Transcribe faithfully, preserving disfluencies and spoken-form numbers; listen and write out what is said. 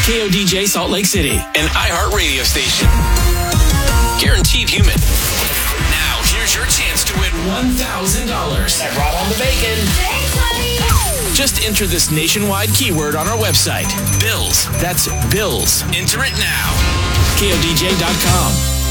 K O D J Salt Lake City, an iHeart radio station. Guaranteed human. Now, here's your chance to win one thousand dollars. I brought on the bacon. Thanks, honey. Just enter this nationwide keyword on our website. Bills. That's bills. Enter it now. K O D J dot com.